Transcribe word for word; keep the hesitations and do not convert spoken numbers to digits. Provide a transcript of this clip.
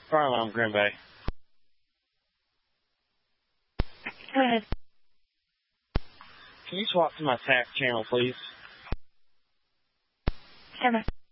Fire alarm, Green Bay. Go ahead. Can you swap to my T A C channel, please? Camera.